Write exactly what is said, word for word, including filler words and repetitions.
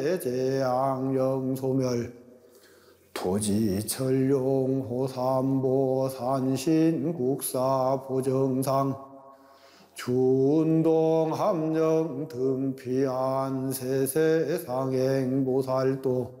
제양영소멸 토지철용 호삼보 산신국사 보정상 준동 함령 등피안 세세상행보살도